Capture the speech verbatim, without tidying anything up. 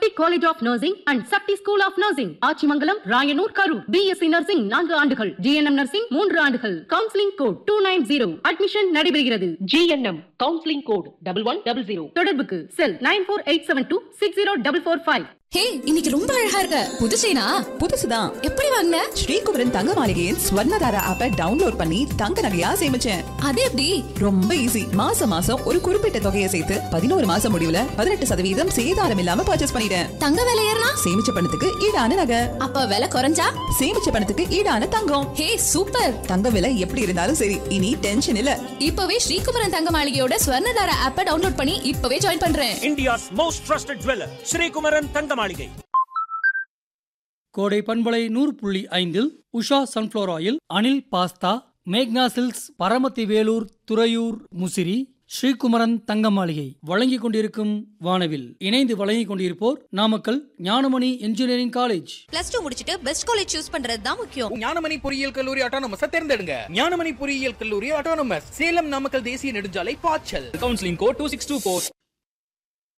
College of nursing and Sakthi school of nursing, Achimangalam, Rayanur, Karur. BSc nursing நான்கு ஆண்டுகள், GNM nursing மூன்று ஆண்டுகள். Counselling code two nine zero. Admission நடைபெறுகிறது. GNM counselling code double one double zero. தொடர்புக்கு செல் nine four eight seven two six zero double four five. ஹே, இன்னைக்கு ரொம்ப அழகா இருக்க. புதுசேனா? புதுசுதான். எப்படி வாங்குன? ஸ்ரீகுமரன் தங்க மாளிகையின் ஸ்வர்ணதாரா ஆப்பை டவுன்லோட் பண்ணி தங்க நகையா சேமிச்சேன். அது எப்படி? ரொம்ப ஈஸி. மாசம் மாசம் ஒரு குறிப்பிட்ட தொகையை சேர்த்து பதினோரு மாசம் முடிவுல பதினெட்டு சதவீதம் சேதாரம் இல்லாம பர்ச்சேஸ் பண்ணிட்டேன். தங்க விலை ஏறனா? சேமிச்ச பணத்துக்கு ஈடான நகை. அப்ப விலை குறைஞ்சா? சேமிச்ச பணத்துக்கு ஈடான தங்கம். ஹே, சூப்பர். தங்க விலை எப்படி இருந்தாலும் சரி, இனி டென்ஷன் இல்ல. இப்பவே ஸ்ரீகுமரன் தங்க மாளிகையோட ஸ்வர்ணதாரா ஆப்பை டவுன்லோட் பண்ணி இப்பவே ஜாயின் பண்றேன். India's most trusted jeweller Sri Kumaran தங்க மாளிகை. கோடை பண்பலை நூறு புள்ளி ஐந்தில் Usha sunflower oil, Anil pasta, மேக்னா சில்க்ஸ், பரமத்தி வேலூர், துறையூர், முசிறி, ஸ்ரீகுமரன் தங்க மாளிகை வழங்கிக் கொண்டிருக்கும் வானவில். இணைந்து வழங்கிக் கொண்டிருப்போர் Namakkal Gnanamani engineering college. Plus two முடிச்சிட்டு பெஸ்ட் காலேஜ் சூஸ் பண்றது தான் முக்கியம். ஞானமணி பொறியியல் கல்லூரி ஆட்டோனமஸ் தேர்ந்தெடுங்க. ஞானமணி பொறியியல் கல்லூரி ஆட்டோனமஸ், சேலம் நாமக்கல் தேசிய நெடுஞ்சாலை பாய்ச்சல். Counselling code two six two four.